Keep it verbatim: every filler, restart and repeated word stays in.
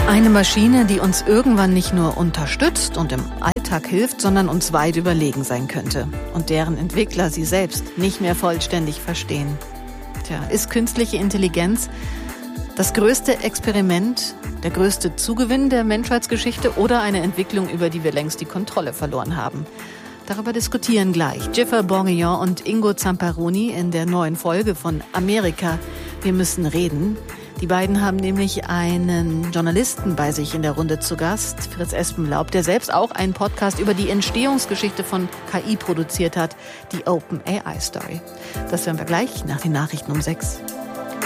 Eine Maschine, die uns irgendwann nicht nur unterstützt und im Alltag hilft, sondern uns weit überlegen sein könnte und deren Entwickler sie selbst nicht mehr vollständig verstehen. Tja, ist künstliche Intelligenz das größte Experiment, der größte Zugewinn der Menschheitsgeschichte oder eine Entwicklung, über die wir längst die Kontrolle verloren haben? Darüber diskutieren gleich Jiffer Bourguignon und Ingo Zamperoni in der neuen Folge von Amerika. Wir müssen reden. Die beiden haben nämlich einen Journalisten bei sich in der Runde zu Gast, Fritz Espenlaub, der selbst auch einen Podcast über die Entstehungsgeschichte von K I produziert hat, die Open A I Story. Das hören wir gleich nach den Nachrichten um sechs.